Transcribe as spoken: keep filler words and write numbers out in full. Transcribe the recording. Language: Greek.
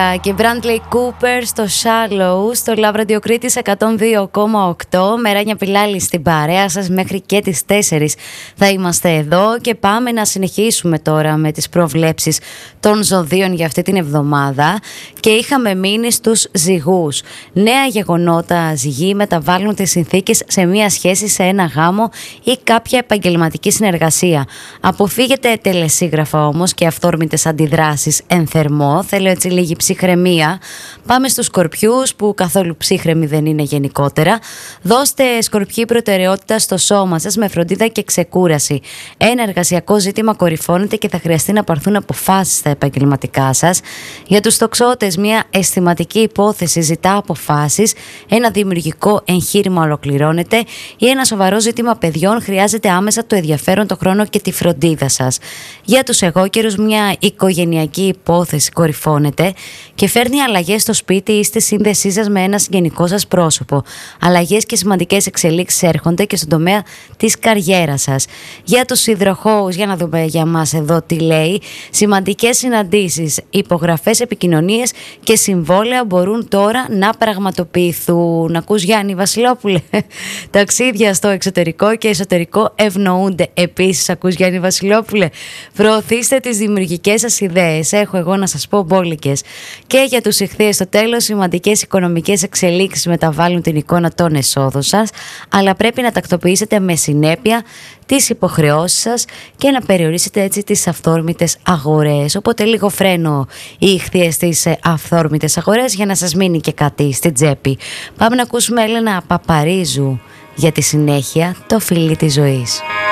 Και Bradley Cooper στο Shallow, στο Love Radio Κρήτης εκατόν δύο κόμμα οκτώ. Μεράνια Πιλάλη στην παρέα σας μέχρι και τις τέσσερις θα είμαστε εδώ και πάμε να συνεχίσουμε τώρα με τις προβλέψεις των ζωδίων για αυτή την εβδομάδα. Και είχαμε μείνει στους ζυγούς. Νέα γεγονότα ζυγοί μεταβάλλουν τις συνθήκες σε μία σχέση, σε ένα γάμο ή κάποια επαγγελματική συνεργασία. Αποφύγετε τελεσίγραφα όμως και αυθόρμητες αντιδράσεις εν θερμό. Θέλω έτσι λίγη ψυχραιμία. Πάμε στους Σκορπιούς, που καθόλου ψύχρεμοι δεν είναι γενικότερα. Δώστε, Σκορπιοί, προτεραιότητα στο σώμα σας με φροντίδα και ξεκούραση. Ένα εργασιακό ζήτημα κορυφώνεται και θα χρειαστεί να πάρθουν αποφάσεις στα επαγγελματικά σας. Για τους Τοξότες, μια αισθηματική υπόθεση ζητά αποφάσεις. Ένα δημιουργικό εγχείρημα ολοκληρώνεται ή ένα σοβαρό ζήτημα παιδιών χρειάζεται άμεσα το ενδιαφέρον, το χρόνο και τη φροντίδα σας. Για τους Αιγόκερους, μια οικογενειακή υπόθεση κορυφώνεται και φέρνει αλλαγές στο σπίτι ή στη σύνδεσή σας με ένα συγγενικό σας πρόσωπο. Αλλαγές και σημαντικές εξελίξεις έρχονται και στον τομέα της καριέρας σας. Για τους Υδροχόους, για να δούμε για μας εδώ τι λέει. Σημαντικές συναντήσεις, υπογραφές, επικοινωνίες και συμβόλαια μπορούν τώρα να πραγματοποιηθούν. Ακούς, Γιάννη Βασιλόπουλε? Ταξίδια στο εξωτερικό και εσωτερικό ευνοούνται. Επίσης, ακούς, Γιάννη Βασιλόπουλε? Προωθήστε τις δημιουργικές σας ιδέες. Έχω εγώ να σας πω μπόλικες. Και για τους Ιχθύες, στο τέλος, σημαντικές οικονομικές εξελίξεις μεταβάλλουν την εικόνα των εσόδων σας, αλλά πρέπει να τακτοποιήσετε με συνέπεια τις υποχρεώσεις σας και να περιορίσετε έτσι τις αυθόρμητες αγορές. Οπότε λίγο φρένο οι Ιχθύες στις αυθόρμητες αγορές για να σας μείνει και κάτι στην τσέπη. Πάμε να ακούσουμε Έλενα Παπαρίζου για τη συνέχεια, το φιλί της ζωής.